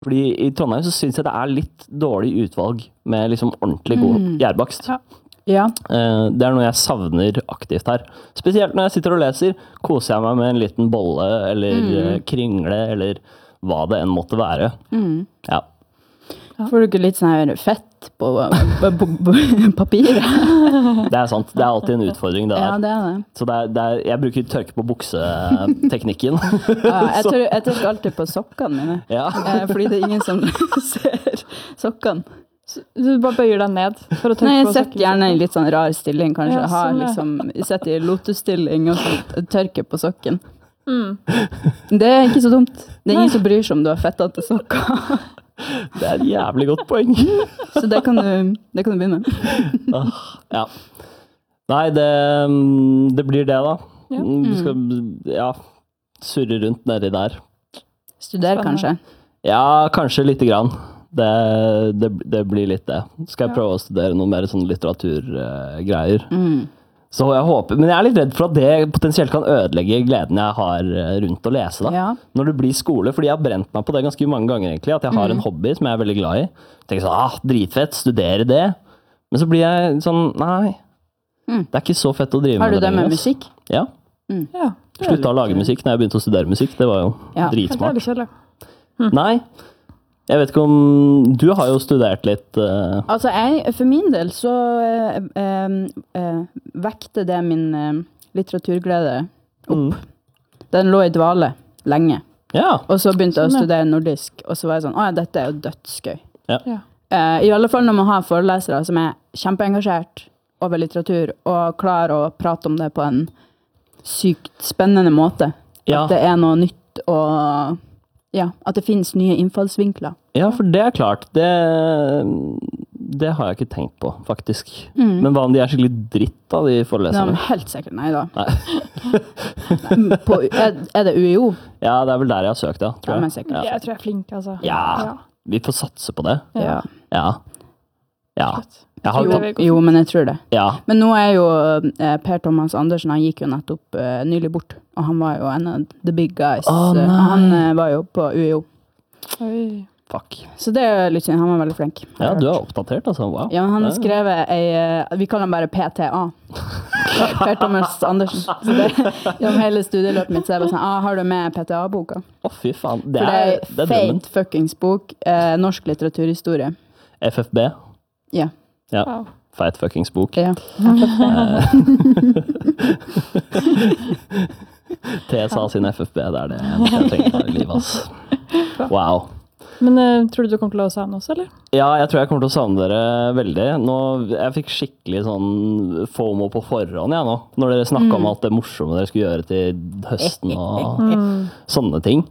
Fordi i Trondheim så synes jeg det litt dårlig utvalg med liksom ordentlig god gjærbakst. Ja. Det noe jeg savner aktivt her. Spesielt når jeg sitter og leser, koser jeg meg med en liten bolle, eller kringle, eller hva det enn måtte være. Ja. Får du ikke litt sånn her fett på papiret? Det sant. Det alltid en utfordring, det der. Ja, det det. Så jeg bruker tørke på bukseteknikken. Ja, jeg tørker alltid på sokkene mine. Ja. Fordi det ingen som ser sokkene. Du bare bøyer deg ned for å tørke på sokkene? Nei, jeg setter gjerne i litt sånn rar stilling, kanskje. Jeg setter i lotusstilling og så tørker på sokken. Det ikke så dumt. Det ingen som bryr seg om du har fettete sokker. Det et jævlig godt poeng. Så det kan du begynne med. Ja. Nei, det blir det da. Ja. Vi skal, surre rundt nedi der. Studer kanskje? Ja, kanskje lite grann. Det blir litt det. Skal jeg prøve å studere noe mer sånn litteraturgreier. Så jeg håper, men jeg litt redd for at det potensielt kan ødelegge gleden jeg har rundt å lese da. Ja. Når det blir skole, fordi jeg har brent meg på det ganske mange ganger egentlig, at jeg har en hobby som jeg veldig glad i. Jeg tenker sånn, dritfett, studere det. Men så blir jeg sånn, nei, det ikke så fett å drive med det. Har du det med musikk? Ja. Ja. Sluttet å lage musikk når jeg begynte å studere musikk, det var jo dritsmart. Det kjedelig. Nei, jeg vet ikke om, du har jo studert litt. Altså for min del så vekte det min litteraturglede opp. Den lå i dvale lenge. Ja. Og så begynte jeg å studere nordisk, og så var jeg sånn, dette jo dødsgøy. Ja. I alle fall når man har forelesere som kjempeengasjert over litteratur, og klarer å prate om det på en sykt spennende måte. Ja. At det noe nytt, og at det finnes nye innfallsvinkler. Ja, for det klart. Det har jeg ikke tenkt på, faktisk. Men hva om de skikkelig dritt da, de foreleserne? Nei, helt sikkert nei da. Det UiO? Ja, det vel der jeg har søkt, ja, tror jeg. Ja, Jeg tror jeg flink, altså. Ja, vi får satse på det. Ja. Jo, men jeg tror det. Ja. Men nå jo Per Thomas Andersen, han gikk jo nettopp nylig bort, og han var jo en av the big guys. Han var jo på UiO. Oi. Fuck. Så det litt synd, han var veldig flink. Ja, du har oppdatert, altså. Wow. Ja, han har skrevet vi kaller han bare PTA. Per Thomas Andersen. Så det gjennom hele studieløpet mitt, så jeg bare sånn, har du med PTA-boka? Fy faen. Det er feit fuckings bok, norsk litteraturhistorie. FFB? Ja. Ja, Wow. feit fuckings bok. Ja. T sa sin FFB, det det jeg trenger i livet, ass. Wow. Men tror du kommer til å savne oss, eller? Ja, jeg tror jeg kommer til å savne dere veldig. Jeg fikk skikkelig sånn FOMO på forhånd, nå. Når dere snakket om alt det morsomme dere skulle gjøre til høsten og sånne ting.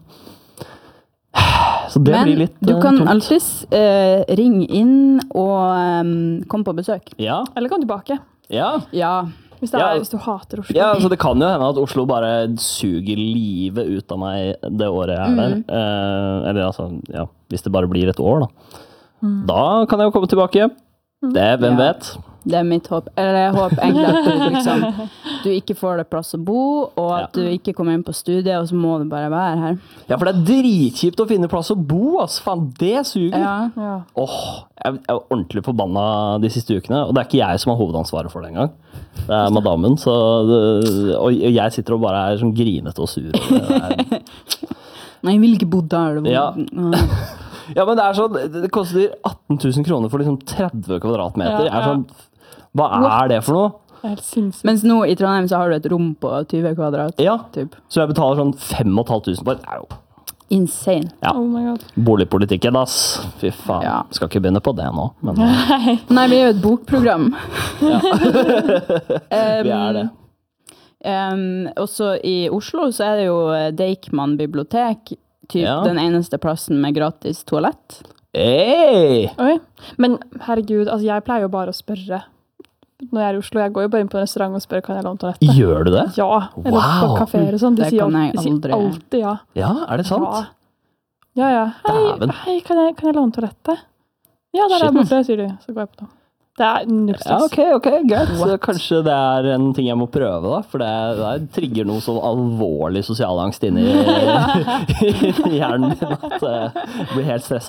Så det blir litt du kan tungt. alltid ringe inn og komme på besøk. Ja. Eller kom tilbake. Ja. Ja. Hvis du hater Oslo. Ja, altså det kan jo hende at Oslo bare suger livet ut av meg det året jeg der. Eller altså, ja, hvis det bare blir et år da. Da kan jeg jo komme tilbake. Hvem vet? Det mitt håp. Eller jeg håper egentlig at du ikke får det plass å bo, og at du ikke kommer inn på studiet, og så må du bare være her. Ja, for det dritkjipt å finne plass å bo, altså. Faen, det suger. Ja. Jeg ordentlig forbanna de siste ukene, og det ikke jeg som har hovedansvaret for det engang. Det madammen, og jeg sitter og bare sånn grinete og sur. Nei, jeg vil ikke bo der. Ja. Ja, men det sånn, det koster 18 000 kroner for liksom 30 kvadratmeter. Ja. Sånn, hva det for noe? Det helt sinnssykt. Mens nå i Trondheim så har du et rom på 20 kvadrat. Ja, typ. så jeg betaler sånn 5 500 for det. Jo insane. Ja. Oh my god. Boligpolitikken, ass. Fy faen. Ja. Skal ikke begynne på det nå. Men, Nei, vi jo et bokprogram. vi det. Også i Oslo så det jo Deichman bibliotek, den eneste plassen med gratis toalett. Hey! Oi. Men herregud, altså jeg pleier jo bare å spørre når jeg i Oslo. Jeg går jo bare inn på en restaurant og spør, kan jeg låne toalettet? Gjør du det? Ja, eller på kaféer og sånn. De Det sier kan jeg alltid aldri. ja. Ja, det sant? Ja. Dæven. Hei, kan jeg låne toalettet? Ja, der Shit. borte, sier de. Så går jeg på det. Det er null Ja, stress. ok, greit. Så kanskje det er en ting jeg må prøve, da. For det trigger noe så alvorlig sosial angst inni i hjernen min at jeg blir helt stressa.